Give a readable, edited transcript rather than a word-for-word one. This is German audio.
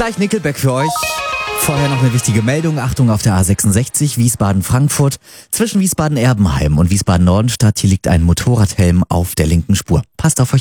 Gleich Nickelback für euch. Vorher noch eine wichtige Meldung. Achtung auf der A66 Wiesbaden-Frankfurt. Zwischen Wiesbaden-Erbenheim und Wiesbaden-Nordenstadt. Hier liegt ein Motorradhelm auf der linken Spur. Passt auf euch auf.